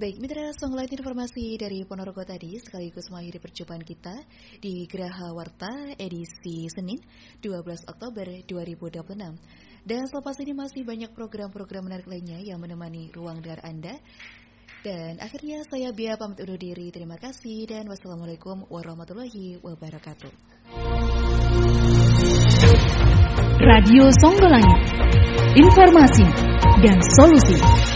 Baik, mitra Songline informasi dari Ponorogo tadi sekaligus mengakhiri perjumpaan kita di Geraha Warta edisi Senin 12 Oktober 2026. Dan selepas ini masih banyak program-program menarik lainnya yang menemani ruang dengar Anda. Dan akhirnya saya Bia pamit undur diri. Terima kasih dan wassalamualaikum warahmatullahi wabarakatuh. Radio Songgolangit, informasi dan solusi.